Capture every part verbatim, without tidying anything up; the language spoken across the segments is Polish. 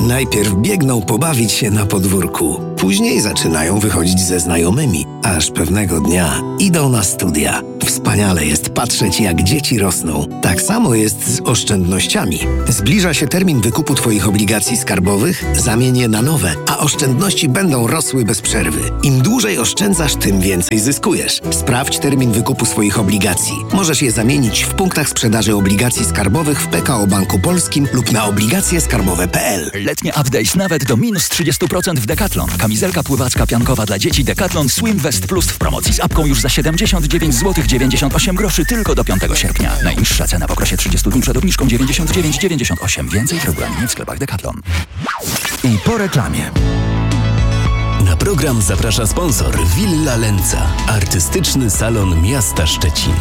Najpierw biegną pobawić się na podwórku. Później zaczynają wychodzić ze znajomymi, aż pewnego dnia idą na studia. Wspaniale jest patrzeć, jak dzieci rosną. Tak samo jest z oszczędnościami. Zbliża się termin wykupu Twoich obligacji skarbowych, zamień je na nowe, a oszczędności będą rosły bez przerwy. Im dłużej oszczędzasz, tym więcej zyskujesz. Sprawdź termin wykupu swoich obligacji. Możesz je zamienić w punktach sprzedaży obligacji skarbowych w P K O Banku Polskim lub na obligacje skarbowe kropka p l. Letnie updates nawet do minus trzydzieści procent w Decathlon. Kamizelka pływacka piankowa dla dzieci Decathlon Swim Vest Plus w promocji z apką już za siedemdziesiąt dziewięć złotych dziewięćdziesiąt osiem groszy tylko do piątego sierpnia. Najniższa cena w okresie trzydziestu dni przed obniżką dziewięćdziesiąt dziewięć dziewięćdziesiąt osiem. Więcej w regulaminie w sklepach Decathlon. I po reklamie. Na program zaprasza sponsor Villa Lenca, artystyczny salon miasta Szczecin.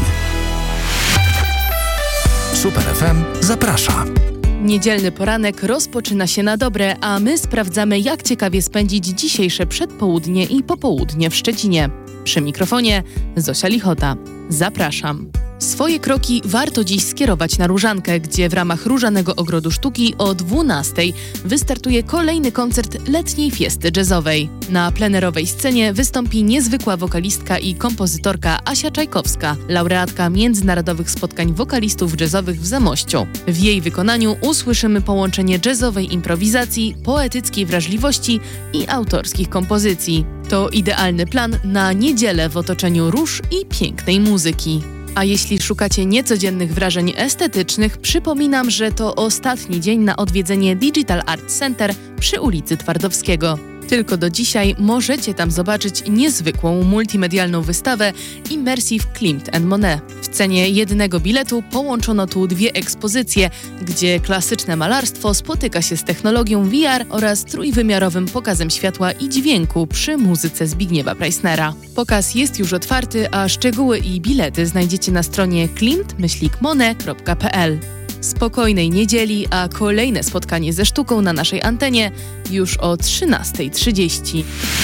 Super F M zaprasza. Niedzielny poranek rozpoczyna się na dobre, a my sprawdzamy, jak ciekawie spędzić dzisiejsze przedpołudnie i popołudnie w Szczecinie. Przy mikrofonie Zosia Lichota. Zapraszam. Swoje kroki warto dziś skierować na Różankę, gdzie w ramach Różanego Ogrodu Sztuki o dwunastej wystartuje kolejny koncert letniej fiesty jazzowej. Na plenerowej scenie wystąpi niezwykła wokalistka i kompozytorka Asia Czajkowska, laureatka międzynarodowych spotkań wokalistów jazzowych w Zamościu. W jej wykonaniu usłyszymy połączenie jazzowej improwizacji, poetyckiej wrażliwości i autorskich kompozycji. To idealny plan na niedzielę w otoczeniu róż i pięknej muzyki. A jeśli szukacie niecodziennych wrażeń estetycznych, przypominam, że to ostatni dzień na odwiedzenie Digital Art Center przy ulicy Twardowskiego. Tylko do dzisiaj możecie tam zobaczyć niezwykłą multimedialną wystawę Immersive Klimt and Monet. W cenie jednego biletu połączono tu dwie ekspozycje, gdzie klasyczne malarstwo spotyka się z technologią V R oraz trójwymiarowym pokazem światła i dźwięku przy muzyce Zbigniewa Preissnera. Pokaz jest już otwarty, a szczegóły i bilety znajdziecie na stronie klimt myślnik monet kropka p l. Spokojnej niedzieli, a kolejne spotkanie ze sztuką na naszej antenie już o trzynasta trzydzieści.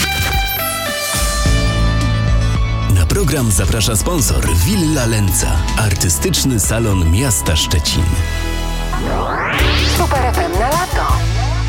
Na program zaprasza sponsor Villa Lenca, artystyczny salon miasta Szczecin. Super F M na lato.